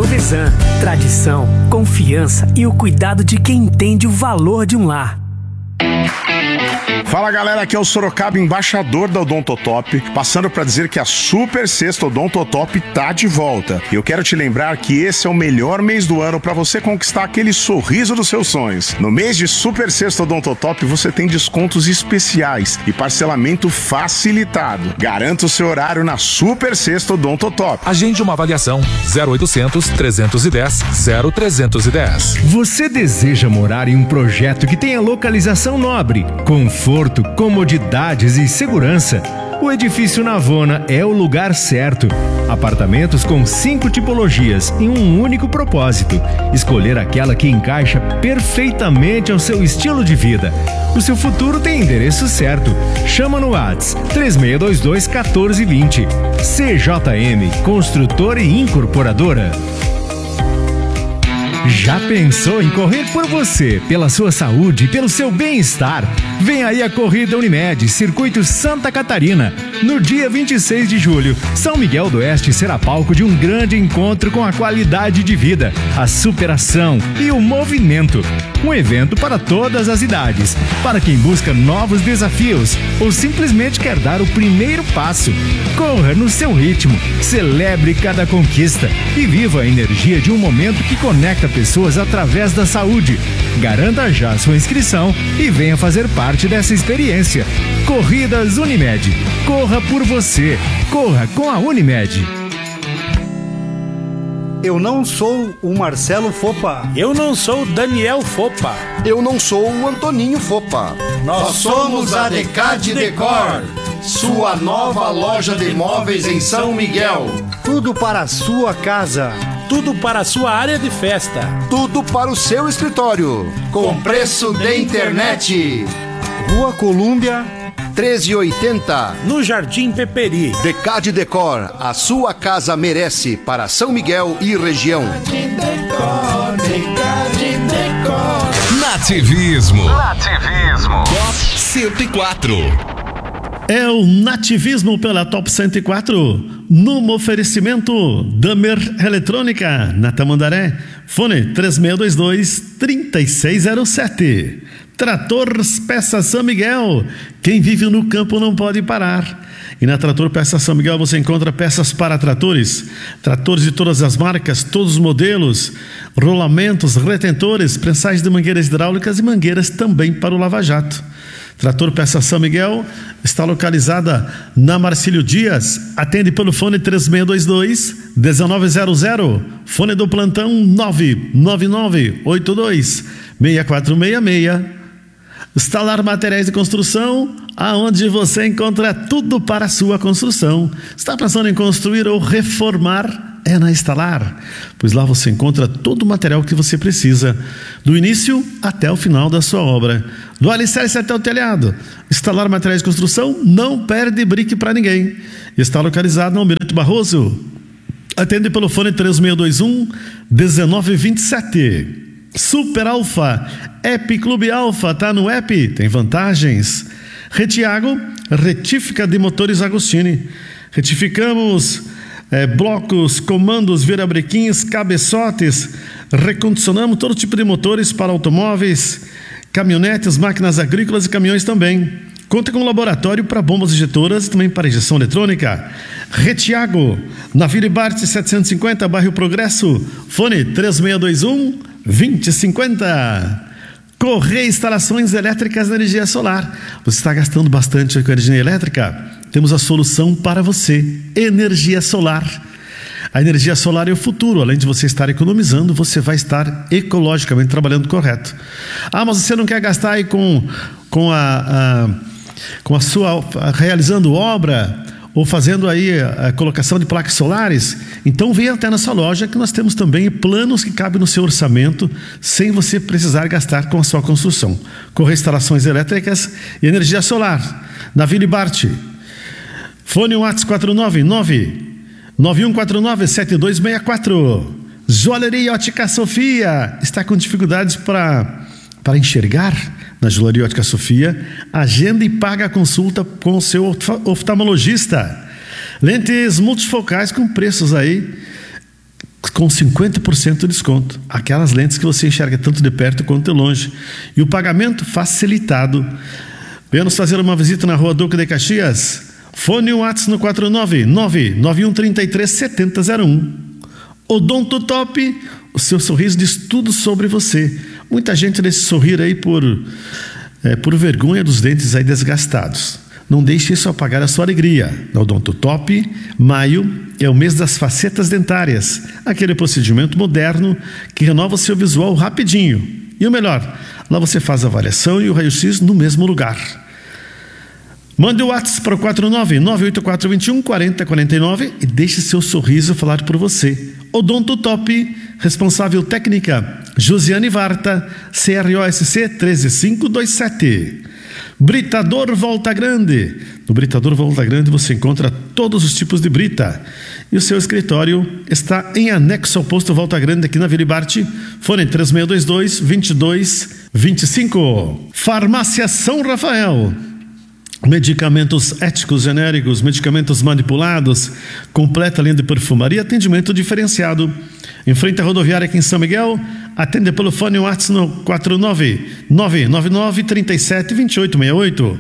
Biovesan, tradição, confiança e o cuidado de quem entende o valor de um lar. Fala galera, aqui é o Sorocaba, embaixador da Odontotop, passando para dizer que a Super Sexta Odontotop tá de volta. Eu quero te lembrar que esse é o melhor mês do ano para você conquistar aquele sorriso dos seus sonhos. No mês de Super Sexta Odontotop você tem descontos especiais e parcelamento facilitado. Garanta o seu horário na Super Sexta Odontotop. Agende uma avaliação 0800 310 0310. Você deseja morar em um projeto que tenha localização nobre, conforto, comodidades e segurança? O Edifício Navona é o lugar certo. Apartamentos com 5 tipologias em um único propósito: escolher aquela que encaixa perfeitamente ao seu estilo de vida. O seu futuro tem endereço certo. Chama no WhatsApp 3622-1420. CJM, construtora e incorporadora. Já pensou em correr por você, pela sua saúde e pelo seu bem-estar? Vem aí a Corrida Unimed, Circuito Santa Catarina. No dia 26 de julho, São Miguel do Oeste será palco de um grande encontro com a qualidade de vida, a superação e o movimento. Um evento para todas as idades, para quem busca novos desafios ou simplesmente quer dar o primeiro passo. Corra no seu ritmo, celebre cada conquista e viva a energia de um momento que conecta pessoas através da saúde. Garanta já sua inscrição e venha fazer parte dessa experiência. Corridas Unimed. Corra por você. Corra com a Unimed. Eu não sou o Marcelo Fopa. Eu não sou o Daniel Fopa. Eu não sou o Antoninho Fopa. Nós somos a Decade Decor, sua nova loja de móveis em São Miguel. Tudo para a sua casa. Tudo para a sua área de festa. Tudo para o seu escritório. Com preço de internet. Rua Colúmbia 1380. No Jardim Peperi. Decade Decor, a sua casa merece, para São Miguel e região. Decade Decor. Nativismo. Top 104. É o Nativismo pela Top 104, num oferecimento Damer Eletrônica, na Tamandaré, fone 3622-3607. Trator Peças São Miguel, quem vive no campo não pode parar. E na Trator Peças São Miguel você encontra peças para tratores, tratores de todas as marcas, todos os modelos, rolamentos, retentores, prensagem de mangueiras hidráulicas e mangueiras também para o lava-jato. Trator Peças São Miguel está localizada na Marcílio Dias, atende pelo fone 3622-1900, fone do plantão 99982-6466. Instalar materiais de construção, aonde você encontra tudo para a sua construção. Está pensando em construir ou reformar? É na Instalar, pois lá você encontra todo o material que você precisa, do início até o final da sua obra, do alicerce até o telhado. Instalar materiais de construção não perde brique para ninguém. Está localizado no Almirante Barroso, atende pelo fone 3621-1927. Super Alfa, App Clube Alfa, tá no app, tem vantagens. Retiago, retífica de motores Agostini. Retificamos blocos, comandos, virabrequins, cabeçotes. Recondicionamos todo tipo de motores para automóveis, caminhonetes, máquinas agrícolas e caminhões também. Conta com um laboratório para bombas injetoras e também para injeção eletrônica. Retiago, na Vila Bart 750, bairro Progresso, fone 3621-2050. Correia Instalações Elétricas de Energia Solar. Você está gastando bastante com energia elétrica? Temos a solução para você. Energia solar. A energia solar é o futuro. Além de você estar economizando, você vai estar ecologicamente trabalhando correto. Ah, mas você não quer gastar aí com a sua realizando obra ou fazendo aí a colocação de placas solares? Então venha até nossa loja, que nós temos também planos que cabem no seu orçamento, sem você precisar gastar com a sua construção. Correia Instalações Elétricas e Energia Solar, na Vila Bart. Fone WhatsApp 499-9149-7264. Joalheria Ótica Sofia está com dificuldades para enxergar? Na Joalheria Ótica Sofia, agenda e paga a consulta com o seu oftalmologista. Lentes multifocais com preços aí com 50% de desconto. Aquelas lentes que você enxerga tanto de perto quanto de longe. E o pagamento facilitado. Venha nos fazer uma visita na Rua Duque de Caxias. Fone WhatsApp no 499-9133-7001. Odonto Top, o seu sorriso diz tudo sobre você. Muita gente deixa sorrir aí por vergonha dos dentes aí desgastados. Não deixe isso apagar a sua alegria. Na Odonto Top, maio é o mês das facetas dentárias. Aquele procedimento moderno que renova o seu visual rapidinho. E o melhor, lá você faz a avaliação e o raio-x no mesmo lugar. Mande o WhatsApp para o 499-8421-4049 e deixe seu sorriso falar por você. Odonto Top, responsável técnica, Josiane Varta, CROSC 13527. Britador Volta Grande. No Britador Volta Grande você encontra todos os tipos de brita. E o seu escritório está em anexo ao posto Volta Grande aqui na Vila Ibarte. Fone 3622-2225. Farmácia São Rafael. Medicamentos éticos genéricos, medicamentos manipulados, completa linha de perfumaria, atendimento diferenciado. Em frente à rodoviária aqui em São Miguel, atende pelo fone WhatsApp no 49999372868.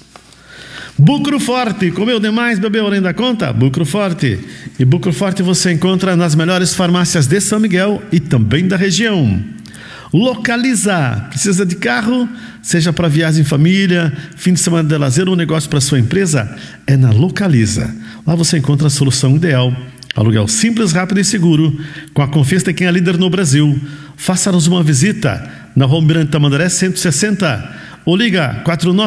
Bucro Forte, comeu demais, bebeu além da conta? Bucro Forte. E Bucro Forte você encontra nas melhores farmácias de São Miguel e também da região. Localiza, precisa de carro, seja para viagem em família, fim de semana de lazer ou negócio para sua empresa, é na Localiza. Lá você encontra a solução ideal, aluguel simples, rápido e seguro, com a confiança de quem é líder no Brasil. Faça-nos uma visita na Rua Mirante Tamandaré 160 ou liga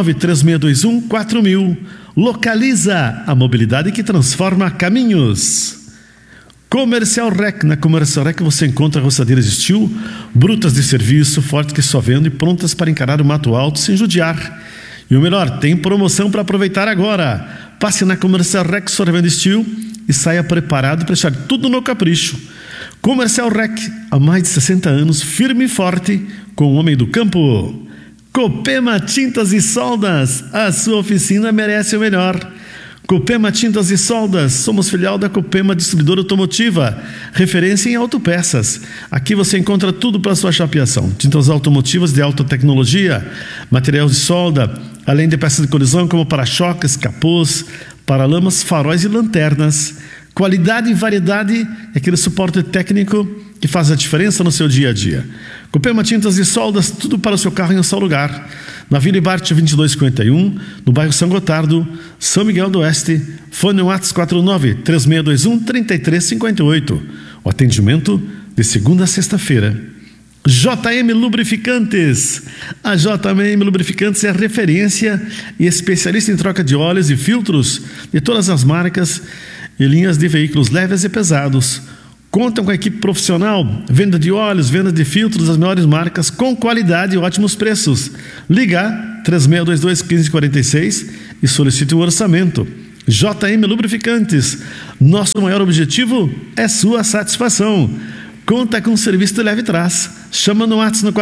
4936214000. Localiza, a mobilidade que transforma caminhos. Comercial Rec. Na Comercial Rec você encontra roçadeiras de steel, brutas de serviço, fortes que só vendo e prontas para encarar o mato alto sem judiar. E o melhor, tem promoção para aproveitar agora. Passe na Comercial Rec Sorvendo Steel e saia preparado para deixar tudo no capricho. Comercial Rec, há mais de 60 anos, firme e forte, com o homem do campo. Copema Tintas e Soldas, a sua oficina merece o melhor. Copema Tintas e Soldas, somos filial da Copema Distribuidora Automotiva, referência em autopeças. Aqui você encontra tudo para sua chapeação. Tintas automotivas de alta tecnologia, material de solda, além de peças de colisão como para-choques, capôs, paralamas, faróis e lanternas. Qualidade e variedade é aquele suporte técnico que faz a diferença no seu dia a dia. Copema Tintas e Soldas, tudo para o seu carro em um só lugar. Na Vila Ibarte 2251, no bairro São Gotardo, São Miguel do Oeste. Fone WhatsApp 493621-3358. O atendimento de segunda a sexta-feira. JM Lubrificantes. A JM Lubrificantes é referência e especialista em troca de óleos e filtros de todas as marcas e linhas de veículos leves e pesados. Contam com a equipe profissional, venda de óleos, venda de filtros das melhores marcas, com qualidade e ótimos preços. Liga 3622-1546 e solicite um orçamento. JM Lubrificantes, nosso maior objetivo é sua satisfação. Conta com serviço de leve trás. Chama no WhatsApp no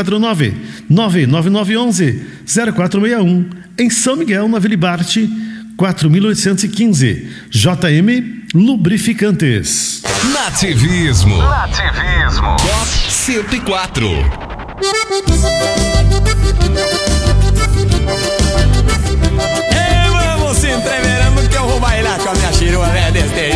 499-9911-0461. Em São Miguel, na Vila Ibarte, 4815. JM Lubrificantes. Nativismo. Top 104. Vamos se entreverando que eu vou bailar com a minha chirua, né, desse